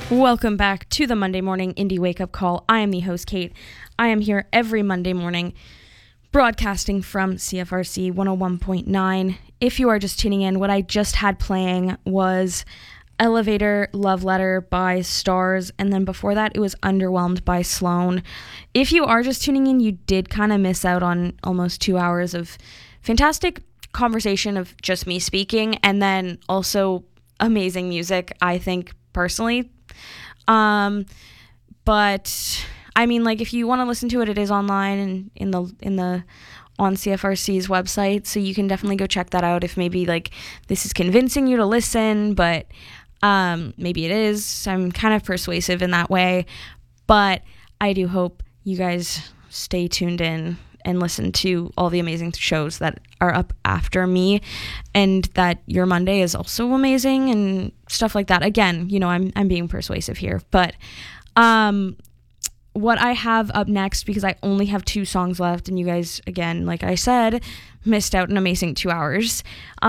Welcome back to the Monday Morning Indie Wake Up Call. I am the host, Kate. I am here every Monday morning broadcasting from CFRC 101.9. If you are just tuning in, what I just had playing was Elevator Love Letter by Stars, and then before that it was Underwhelmed by Sloan. If you are just tuning in, you did kind of miss out on almost 2 hours of fantastic conversation of just me speaking, and then also amazing music, I think, personally. But I mean, like, if you want to listen to it, it is online and in the on CFRC's website, so you can definitely go check that out if maybe like this is convincing you to listen, but maybe it is. I'm kind of persuasive in that way, but I do hope you guys stay tuned in and listen to all the amazing shows that are up after me, and that your Monday is also amazing and stuff like that. Again, you know, I'm being persuasive here, but what I have up next, because I only have 2 songs left, and you guys, again, like I said, missed out an amazing 2 hours.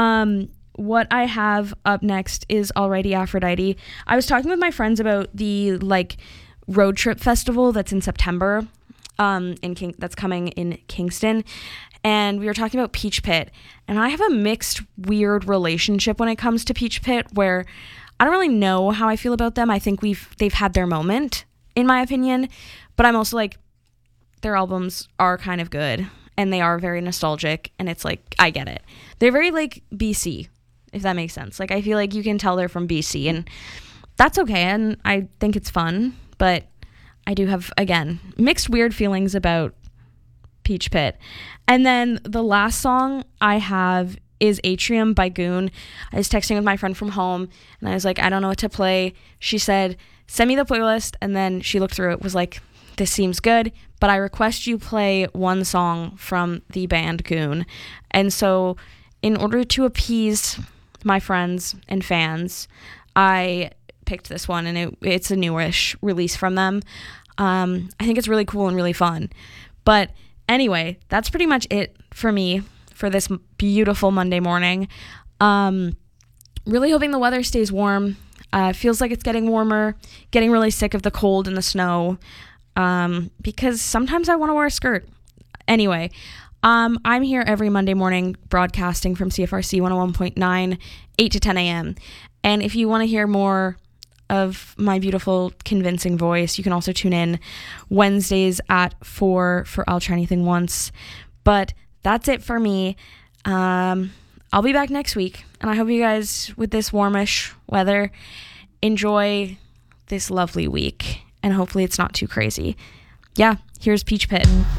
What I have up next is Alrighty Aphrodite. I was talking with my friends about the like road trip festival that's in September. That's coming in Kingston, and we were talking about Peach Pit, and I have a mixed, weird relationship when it comes to Peach Pit, where I don't really know how I feel about them. I think they've had their moment, in my opinion, but I'm also like, their albums are kind of good, and they are very nostalgic, and it's like, I get it. They're very like BC, if that makes sense. Like, I feel like you can tell they're from BC, and that's okay, and I think it's fun, but I do have, again, mixed weird feelings about Peach Pit. And then the last song I have is Atrium by Goon. I was texting with my friend from home, and I was like, I don't know what to play. She said, send me the playlist, and then she looked through it, was like, this seems good, but I request you play one song from the band Goon. And so in order to appease my friends and fans, I picked this one, and it's a newish release from them. I think it's really cool and really fun. But anyway, that's pretty much it for me for this beautiful Monday morning. Really hoping the weather stays warm. Feels like it's getting warmer, getting really sick of the cold and the snow, because sometimes I want to wear a skirt. Anyway, I'm here every Monday morning broadcasting from CFRC 101.9, 8 to 10 a.m. And if you want to hear more of my beautiful, convincing voice, you can also tune in Wednesdays at 4 for I'll Try Anything Once. But that's it for me. I'll be back next week, and I hope you guys, with this warmish weather, enjoy this lovely week, and hopefully it's not too crazy. Yeah, here's Peach Pit.